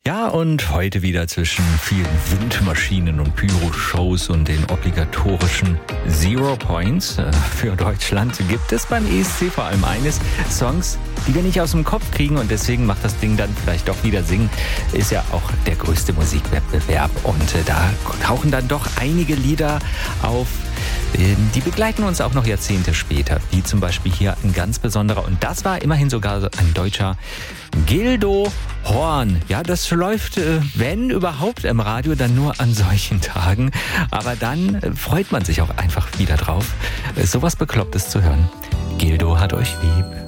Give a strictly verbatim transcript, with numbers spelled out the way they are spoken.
Ja, und heute wieder zwischen vielen Windmaschinen und Pyro-Shows und den obligatorischen Zero Points für Deutschland gibt es beim E S C vor allem eines: Songs, die wir nicht aus dem Kopf kriegen, und deswegen macht das Ding dann vielleicht doch wieder singen. Ist ja auch der größte Musikwettbewerb, und da tauchen dann doch einige Lieder auf, die begleiten uns auch noch Jahrzehnte später, wie zum Beispiel hier ein ganz besonderer, und das war immerhin sogar ein Deutscher, Gildo Horn. Ja, das läuft, wenn überhaupt, im Radio dann nur an solchen Tagen, aber dann freut man sich auch einfach wieder drauf, sowas Beklopptes zu hören. Gildo hat euch lieb.